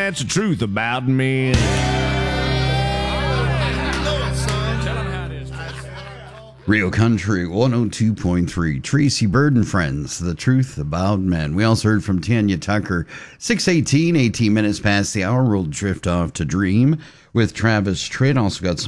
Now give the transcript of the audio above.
That's the truth about men. Real Country 102.3. Tracy Bird and Friends, The Truth About Men. We also heard from Tanya Tucker. 6:18, 18 minutes past the hour. We'll drift off to Dream with Travis Tritt. Also got some